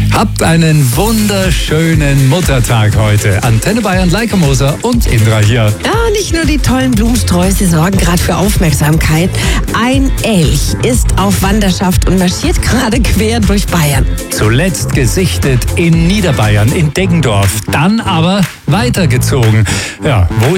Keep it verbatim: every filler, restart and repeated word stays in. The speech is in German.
Habt einen wunderschönen Muttertag heute. Antenne Bayern, Leike Moser und Indra hier. Ja, nicht nur die tollen Blumensträuße sorgen gerade für Aufmerksamkeit. Ein Elch ist auf Wanderschaft und marschiert gerade quer durch Bayern. Zuletzt gesichtet in Niederbayern, in Deggendorf. Dann aber weitergezogen. Ja, wo